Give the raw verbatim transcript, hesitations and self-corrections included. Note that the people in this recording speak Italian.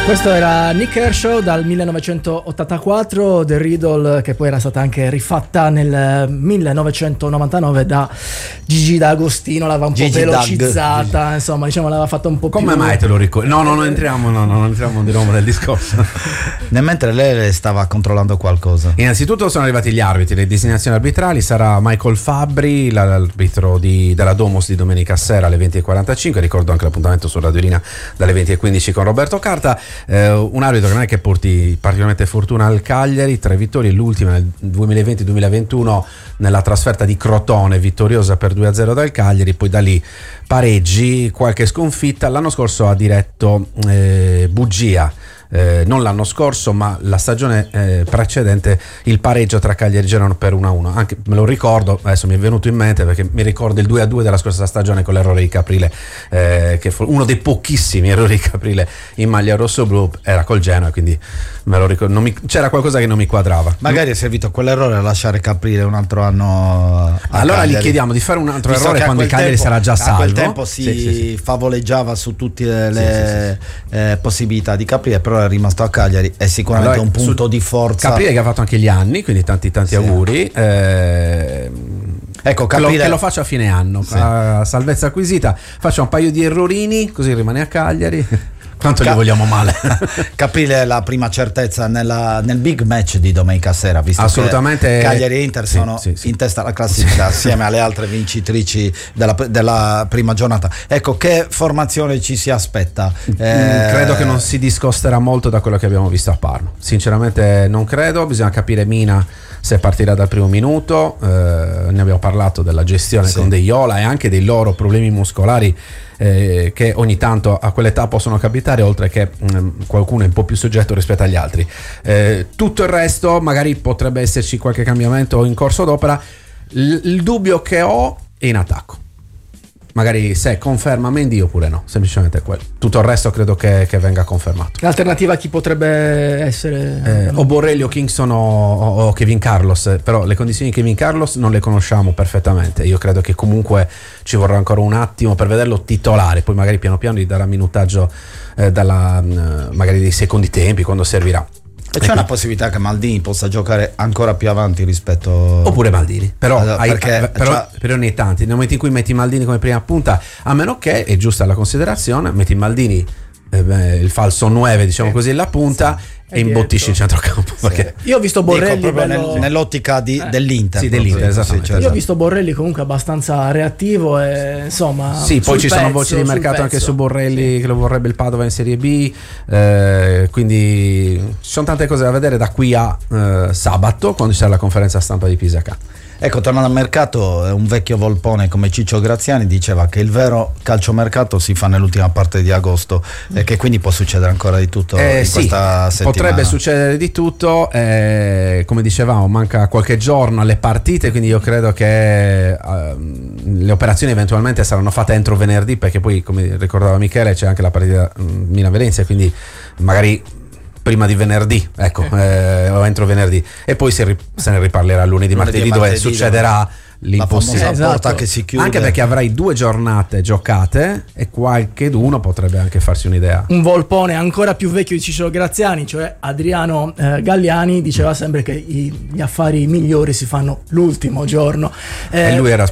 Questo era Nick Kershaw dal millenovecentottantaquattro, The Riddle, che poi era stata anche rifatta nel millenovecentonovantanove da Gigi D'Agostino, l'aveva un Gigi po' velocizzata, Dag. Insomma, diciamo l'aveva fatta un po' Come più. Come mai te lo ricordi? No, no, non entriamo, no, no, non entriamo di nuovo nel discorso. Mentre lei stava controllando qualcosa. Innanzitutto sono arrivati gli arbitri, le designazioni arbitrali. Sarà Michael Fabbri, l'arbitro di, della Domus di domenica sera alle venti e quarantacinque. Ricordo anche l'appuntamento su Radio Rina dalle venti e quindici con Roberto Carta. Eh, un arbitro che non è che porti particolarmente fortuna al Cagliari, tre vittorie, l'ultima nel duemilaventi duemilaventuno nella trasferta di Crotone, vittoriosa per due a zero dal Cagliari, poi da lì pareggi, qualche sconfitta. L'anno scorso ha diretto eh, Bugia. Eh, non l'anno scorso ma la stagione eh, precedente, il pareggio tra Cagliari e Genoa per uno a uno. Anche me lo ricordo, adesso mi è venuto in mente perché mi ricordo il due a due della scorsa stagione con l'errore di Caprile, eh, che fu uno dei pochissimi errori di Caprile in maglia rossoblu, era col Genoa, quindi me lo ricordo, non mi, c'era qualcosa che non mi quadrava. Magari è servito quell'errore a lasciare Caprile un altro anno a allora Cagliari. Gli chiediamo di fare un altro Visto errore quando il Cagliari tempo, sarà già salvo. A quel tempo si sì, sì, sì. favoleggiava su tutte le sì, sì, sì. Eh, possibilità di Caprile, però è rimasto a Cagliari, è sicuramente allora, un punto di forza. Caprile che ha fatto anche gli anni, quindi tanti tanti sì. auguri. Eh, ecco, Caprile che lo, che lo faccio a fine anno, sì. a salvezza acquisita, faccio un paio di errorini così rimane a Cagliari. Quanto Cap- gli vogliamo male. Capire la prima certezza nella, nel big match di domenica sera, visto assolutamente che Cagliari e Inter sì, sono sì, sì. in testa alla classifica sì. assieme alle altre vincitrici della, della prima giornata. Ecco, che formazione ci si aspetta? Eh, credo che non si discosterà molto da quello che abbiamo visto a Parma, sinceramente non credo. Bisogna capire Mina se partirà dal primo minuto, eh, ne abbiamo parlato della gestione sì. con De Iola e anche dei loro problemi muscolari eh, che ogni tanto a quell'età possono capitare, oltre che mh, qualcuno è un po' più soggetto rispetto agli altri. Eh, tutto il resto magari potrebbe esserci qualche cambiamento in corso d'opera. L- il dubbio che ho è in attacco, magari se conferma Mendy oppure no, semplicemente quello. Tutto il resto credo che, che venga confermato. L'alternativa chi potrebbe essere? Eh, o Borrelli o Kingston o, o, o Kevin Carlos, però le condizioni di Kevin Carlos non le conosciamo perfettamente. Io credo che comunque ci vorrà ancora un attimo per vederlo titolare, poi magari piano piano gli darà minutaggio eh, dalla, magari dei secondi tempi quando servirà. E c'è una possibilità che Maldini possa giocare ancora più avanti rispetto oppure Maldini, però, allora, hai, perché, però, cioè... però nei tanti, nel momento in cui metti Maldini come prima punta, a meno che, è giusta la considerazione, metti Maldini eh, beh, il falso nove, diciamo sì. così, la punta sì. e imbottisci il centrocampo. Sì. Perché io ho visto Borrelli Dico, bello... nel, nell'ottica di, eh. dell'Inter, sì, dell'Inter esattamente. Sì, cioè, io ho visto Borrelli comunque abbastanza reattivo e insomma sì, poi ci pezzo, sono voci di mercato anche su Borrelli, sì. che lo vorrebbe il Padova in Serie B, eh, quindi ci sono tante cose da vedere da qui a eh, sabato, quando ci sarà la conferenza stampa di Pisacà. Ecco, tornando al mercato, un vecchio volpone come Ciccio Graziani diceva che il vero calciomercato si fa nell'ultima parte di agosto mm. e che quindi può succedere ancora di tutto eh, in sì, questa settimana. Potrebbe succedere di tutto, eh, come dicevamo manca qualche giorno alle partite, quindi io credo che eh, le operazioni eventualmente saranno fatte entro venerdì, perché poi come ricordava Michele c'è anche la partita um, Milan-Venezia, quindi magari prima di venerdì, ecco, eh, o entro venerdì, e poi se, ri- se ne riparlerà lunedì, martedì, martedì dove martedì, succederà l'impossibile, la famosa porta che si chiude, anche perché avrai due giornate giocate e qualcheduno potrebbe anche farsi un'idea. Un volpone ancora più vecchio di Ciccio Graziani, cioè Adriano eh, Galliani, diceva sempre che i, gli affari migliori si fanno l'ultimo giorno, eh, e lui era